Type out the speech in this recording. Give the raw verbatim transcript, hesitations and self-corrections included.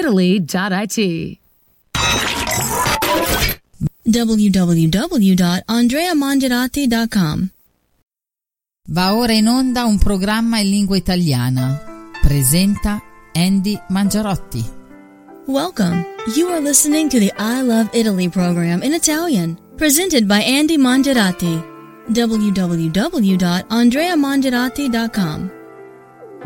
italy dot I T. w w w dot andrea mangiarati dot com. Va ora in onda un programma in lingua italiana. Presenta Andy Mangiarotti. Welcome. You are listening to the I Love Italy program in Italian, presented by Andy Mangiarotti. w w w dot andrea mangiarati dot com.